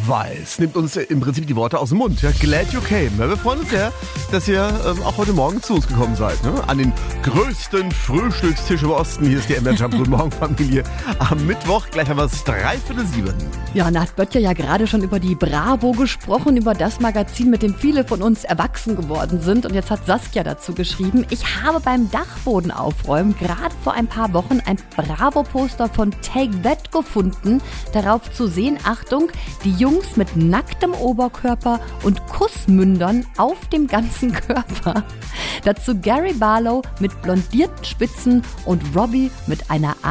weiß, nimmt uns im Prinzip die Worte aus dem Mund. Ja, glad you came. Ja, wir freuen uns sehr, dass ihr auch heute Morgen zu uns gekommen seid. Ne? An den größten Frühstückstisch im Osten. Hier ist die MDR Jump. Guten Morgen, Familie. Am Mittwoch, gleich haben wir es 6:45. Ja, und da hat Böttcher ja gerade schon über die Bravo gesprochen, über das Magazin, mit dem viele von uns erwachsen geworden sind. Und jetzt hat Saskia dazu geschrieben, ich habe beim Dachboden aufräumen gerade vor ein paar Wochen ein Bravo-Poster von Take That gefunden. Darauf zu sehen, Achtung, die Jungs mit nacktem Oberkörper und Kussmündern auf dem ganzen Körper. Dazu Gary Barlow mit blondierten Spitzen und Robbie mit einer